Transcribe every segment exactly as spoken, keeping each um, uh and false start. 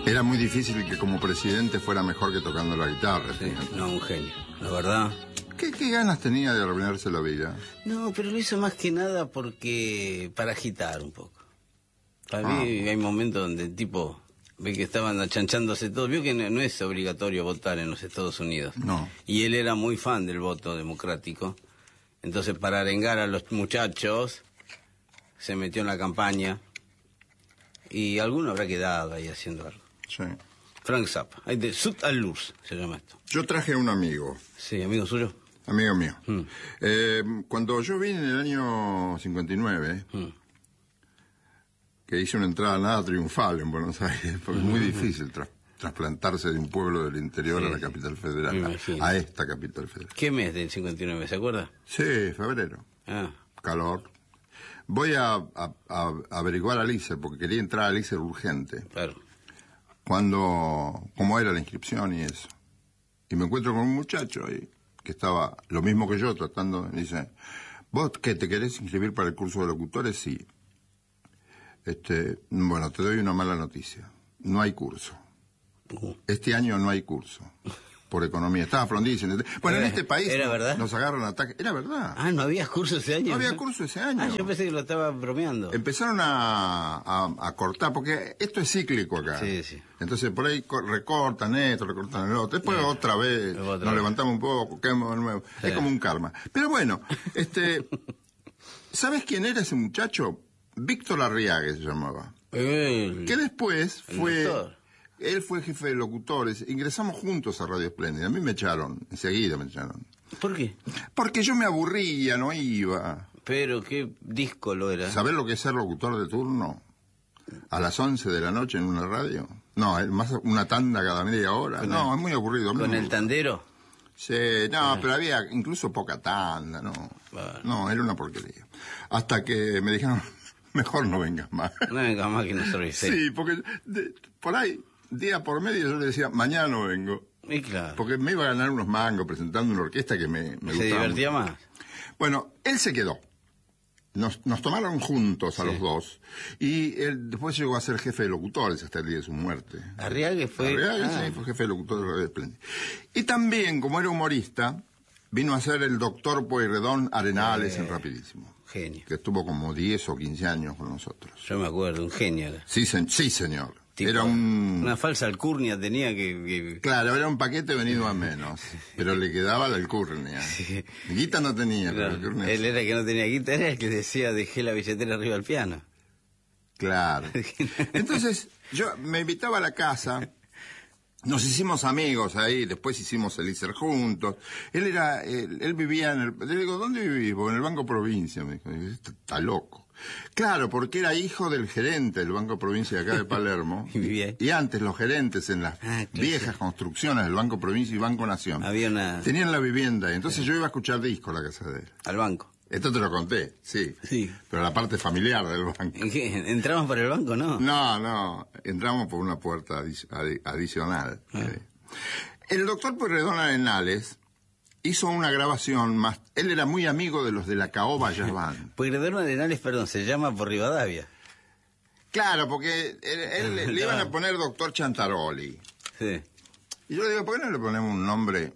Era muy difícil que como presidente fuera mejor que tocando la guitarra. Sí, no, un genio, la verdad. ¿Qué, qué ganas tenía de arruinarse la vida? No, pero lo hizo más que nada porque... para agitar un poco. Para Ah. mí hay momentos donde el tipo... ve que estaban achanchándose todo. Vio que no, no es obligatorio votar en los Estados Unidos. No. Y él era muy fan del voto democrático. Entonces, para arengar a los muchachos, se metió en la campaña. Y alguno habrá quedado ahí haciendo algo. Sí. Frank Zappa. Ahí de Sud al-Lurs se llama esto. Yo traje a un amigo. Sí, amigo suyo. Amigo mío. Mm. Eh, cuando yo vine en el año cincuenta y nueve, Mm. que hice una entrada nada triunfal en Buenos Aires, porque es muy difícil tras, trasplantarse de un pueblo del interior Sí, a la sí. capital federal, Me a, imagino. a esta capital federal. ¿Qué mes del cincuenta y nueve, se acuerda? Sí, febrero. Ah, Calor. Voy a, a- a averiguar a Lícer, porque quería entrar a Lícer urgente. claro. Cuando, cómo era la inscripción y eso. Y me encuentro con un muchacho ahí, que estaba lo mismo que yo, tratando, y dice, ¿vos qué, te querés inscribir para el curso de locutores? Sí. Este, bueno, te doy una mala noticia. No hay curso. Uh. Este año no hay curso. Por economía. Estaba Frondizi. Bueno, en Era- este país ¿era verdad? nos agarran ataques. Era verdad. Ah, ¿no había curso ese año? No había curso ese año. Ah, yo pensé que lo estaba bromeando. Empezaron a, a, a cortar, porque esto es cíclico acá. Sí, sí. Entonces por ahí co- recortan esto, recortan el otro. Después Sí. otra vez Otra nos vez. levantamos un poco, caemos de nuevo. Sí. Es como un karma. Pero bueno, este, ¿sabes quién era ese muchacho? Víctor Arriague se llamaba. El- Que después el fue... doctor. Él fue jefe de locutores. Ingresamos juntos a Radio Espléndida. A mí me echaron, enseguida me echaron. ¿Por qué? Porque yo me aburría, no iba. Pero qué disco lo era. ¿Saber lo que es ser locutor de turno? ¿A las once de la noche en una radio? No, es más una tanda cada media hora. Con No, el- es muy aburrido. A mí ¿Con no me el gusta. tandero? Sí, no, pero había incluso poca tanda, no. Bueno. No, era una porquería. Hasta que me dijeron, mejor no vengas más. No venga más que no soy Sí, porque de- por ahí, día por medio, yo le decía, mañana no vengo. Y claro. Porque me iba a ganar unos mangos presentando una orquesta que me, me ¿Se gustaba divertía mucho. más? Bueno, él se quedó. Nos, nos tomaron juntos a Sí. los dos. Y él después llegó a ser jefe de locutores hasta el día de su muerte. Arriague fue... Arriague, ah, sí, fue jefe de locutores de Radio Espléndida. Y también, como era humorista, vino a ser el doctor Pueyrredón Arenales Eh. en Rapidísimo. genio. Que estuvo como diez o quince años con nosotros. Yo me acuerdo, un genio era. Sí, se- sí señor. Tipo, Era un... Una falsa alcurnia tenía que... que- Claro, era un paquete venido a menos, pero le quedaba la alcurnia. Sí. Guita no tenía, pero Claro, alcurnia él sí. era el que no tenía guita, era el que decía dejé la billetera arriba del piano. Claro. Entonces, yo me invitaba a la casa, nos hicimos amigos ahí, después hicimos el I C E R juntos. Él era, él, él vivía en el... Le digo, ¿dónde vivís? Porque en el Banco Provincia, me dijo. Y dije, "Este está loco". Claro, porque era hijo del gerente del Banco Provincia de acá de Palermo. Y vivía ahí. Y antes los gerentes en las Ah, claro, viejas sí. construcciones del Banco Provincia y Banco Nación Había una... tenían la vivienda. Y entonces yo iba a escuchar disco a la casa de él. al banco. Esto te lo conté, sí. Sí. Pero la parte familiar del banco. ¿En qué? ¿Entramos por el banco, no? No, no, entramos por una puerta adi- adi- adicional. Ah. Eh, El doctor Pueyrredón Arenales hizo una grabación más... Él era muy amigo de los de la Caoba Jazz Band. Pueyrredón Arenales, perdón, se llama por Rivadavia. Claro, porque él, él- le iban a poner doctor Chantaroli. Sí. Y yo le digo, ¿por qué no le ponemos un nombre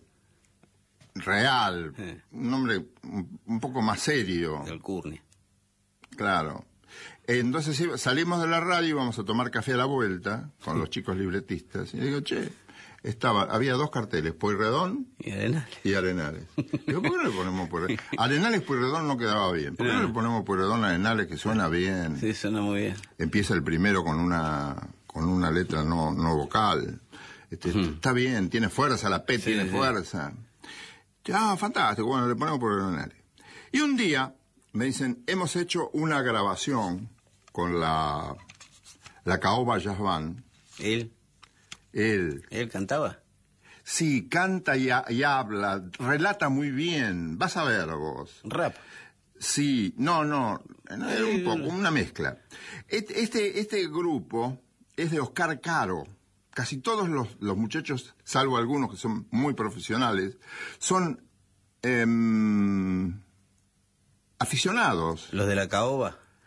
real? Sí. Un nombre un, un poco más serio. De alcurnia. Claro. Entonces iba- salimos de la radio y íbamos a tomar café a la vuelta con los chicos libretistas. Y le digo, che, estaba, había dos carteles, Pueyrredón Y Arenales. y Arenales. Digo, ¿por qué no le ponemos Pueyrredón? Arenales Pueyrredón no quedaba bien. ¿Por qué no le ponemos Pueyrredón Arenales, que suena bien? Sí, suena muy bien. Empieza el primero con una con una letra no, no vocal. Este, Está bien, tiene fuerza, la P Sí, tiene sí. fuerza. Ah, fantástico, bueno, le ponemos Pueyrredón Arenales. Y un día me dicen, hemos hecho una grabación con la, la Caoba Jazz Band. ¿Él? Él, ¿Él cantaba? sí, canta y, ha- y habla, relata muy bien. Vas a ver vos. Rap. Sí, no, no, no, era un poco, una mezcla. Este, este, este grupo es de Oscar Caro. Casi todos los, los muchachos, salvo algunos que son muy profesionales, son em, aficionados. ¿Los de la caoba?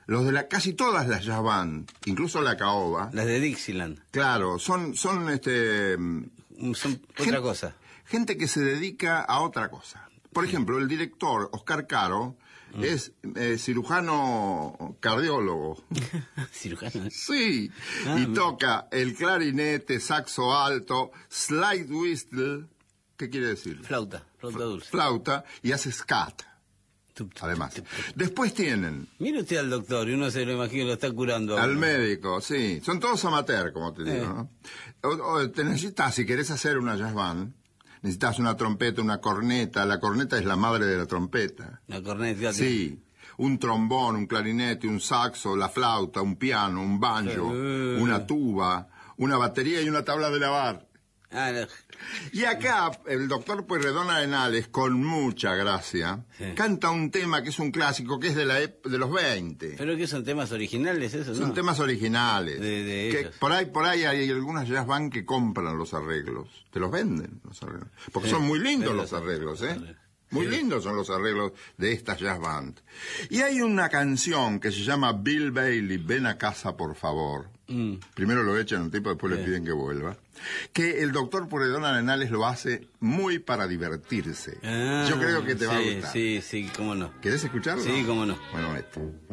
los de la casi todas las jazz band, incluso la caoba. Las de Dixieland. Claro, son son este son otra gente, cosa. Gente que se dedica a otra cosa. Por ejemplo, el director Oscar Caro mm. es eh, cirujano cardiólogo. ¿Cirujano? Sí, ah, y toca el clarinete, saxo alto, slide whistle, ¿qué quiere decir? Flauta, flauta dulce. Flauta, y hace scat. Además, después tienen... Mire usted al doctor, y uno se lo imagina, lo está curando. Al médico, sí. Son todos amateur, como te digo, eh. ¿no? O, o te necesitas, si querés hacer una jazz band, necesitas una trompeta, una corneta. La corneta es la madre de la trompeta. La corneta. Sí. Un trombón, un clarinete, un saxo, la flauta, un piano, un banjo, uh. una tuba, una batería y una tabla de lavar. Ah, no. Y acá el doctor Pueyrredón Arenales, con mucha gracia, sí. canta un tema que es un clásico, que es de la de los veinte. ¿Pero que son temas originales esos? Son no? temas originales. De, de que por ahí por ahí hay algunas jazz band que compran los arreglos. Te los venden los arreglos. Porque sí, son muy lindos los arreglos, ¿eh? Muy sí. lindos son los arreglos de esta jazz band. Y hay una canción que se llama Bill Bailey, Ven a casa por favor. Mm. Primero lo echan un tipo, después sí. le piden que vuelva. Que el doctor Pueyrredón Arenales lo hace muy para divertirse. Ah, yo creo que te sí, va a gustar. Sí, sí, cómo no. ¿Querés escucharlo? Sí, cómo no. Bueno, esto.